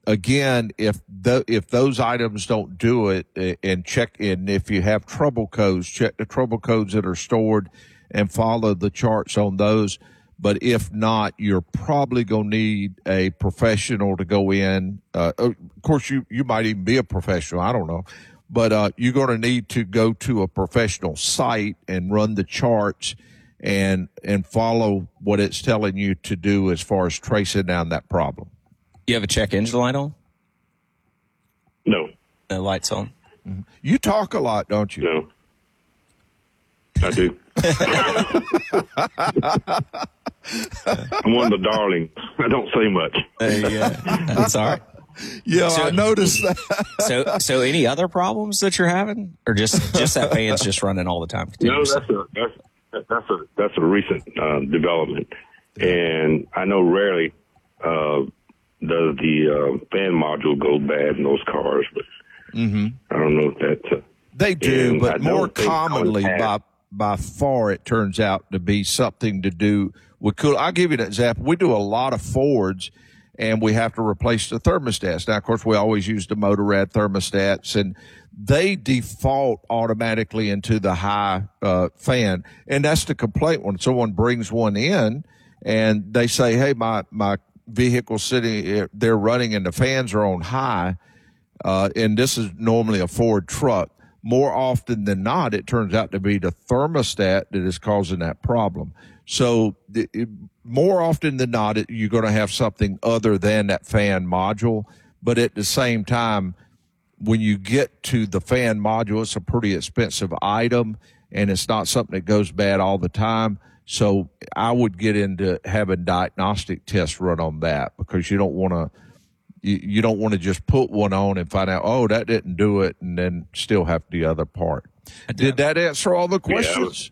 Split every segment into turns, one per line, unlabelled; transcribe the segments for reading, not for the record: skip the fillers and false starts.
again, if those items don't do it, and check in, if you have trouble codes, check the trouble codes that are stored and follow the charts on those. But if not, you're probably going to need a professional to go in. Of course, you might even be a professional. I don't know. But you're going to need to go to a professional site and run the charts and follow what it's telling you to do as far as tracing down that problem.
You have a check engine light on?
No.
The light's on?
Mm-hmm. You talk a lot, don't you?
No. I do. I'm one of the darlings. I don't say much.
That's all right.
Yeah, I noticed that.
So any other problems that you're having, or just that fan's just running all the time?
No, that's a recent development, and I know rarely does the fan module go bad in those cars, but I don't know if that's
they do, but more commonly by far it turns out to be something to do with cool. I'll give you an example. We do a lot of Fords, and we have to replace the thermostats. Now, of course, we always use the Motorrad thermostats, and they default automatically into the high fan. And that's the complaint when someone brings one in and they say, hey, my vehicle's sitting, they're running and the fans are on high. And this is normally a Ford truck. More often than not, it turns out to be the thermostat that is causing that problem. So more often than not, you're going to have something other than that fan module. But at the same time, when you get to the fan module, it's a pretty expensive item, and it's not something that goes bad all the time. So I would get into having diagnostic tests run on that, because you don't want to you don't want to just put one on and find out, oh, that didn't do it, and then still have the other part. Did that answer all the questions?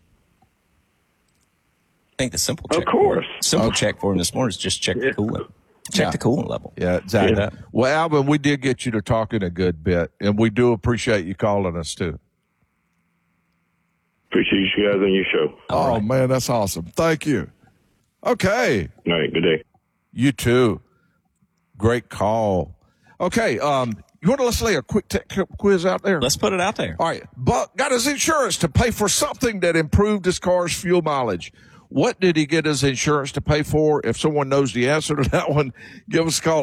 I think the simple check.
Of course.
Simple check for him this morning is just check the coolant. Check the coolant level.
Yeah, exactly. Yeah. Well, Alvin, we did get you to talking a good bit, and we do appreciate you calling us, too.
Appreciate you guys on your show.
All right. Man, that's awesome. Thank you. Okay.
All right, good day.
You too. Great call. Okay, you want to let's lay a quick tech quiz out there?
Let's put it out there.
All right. Buck got his insurance to pay for something that improved his car's fuel mileage. What did he get his insurance to pay for? If someone knows the answer to that one, give us a call,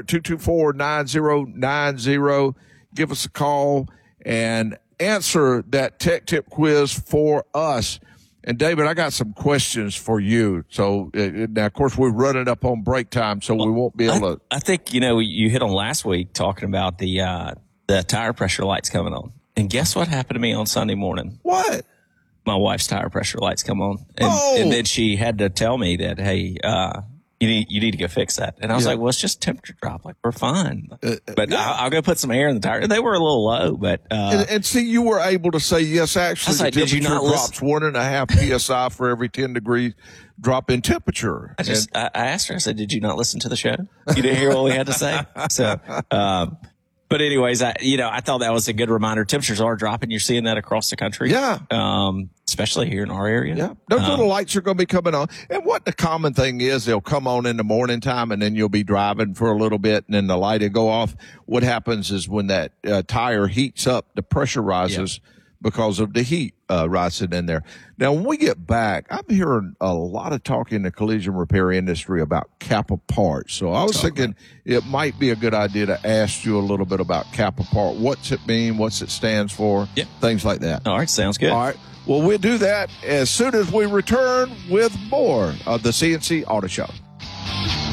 800-224-9090. Give us a call and answer that tech tip quiz for us. And, David, I got some questions for you. So, now, of course, we're running up on break time, so we won't be able to.
I think, you hit on last week talking about the tire pressure lights coming on. And guess what happened to me on Sunday morning?
What?
My wife's tire pressure lights come on. And then she had to tell me that, hey, you need to go fix that. And I was like, well, it's just temperature drop. Like, we're fine. But I'll go put some air in the tire. They were a little low, but.
And see, you were able to say, yes, actually, the temperature drops 1.5 PSI for every 10 degrees drop in temperature.
I asked her, I said, did you not listen to the show? You didn't hear what we had to say? So, but anyways, I thought that was a good reminder. Temperatures are dropping. You're seeing that across the country.
Yeah.
Especially here in our area.
Yeah. Those little lights are going to be coming on. And what the common thing is, they'll come on in the morning time, and then you'll be driving for a little bit, and then the light will go off. What happens is when that tire heats up, the pressure rises because of the heat rising in there. Now, when we get back, I'm hearing a lot of talk in the collision repair industry about Kappa parts. So I was thinking it might be a good idea to ask you a little bit about Kappa part. What's it mean? What's it stands for? Things like that.
All right. Sounds good.
All right. Well, we'll do that as soon as we return with more of the CNC Auto Show.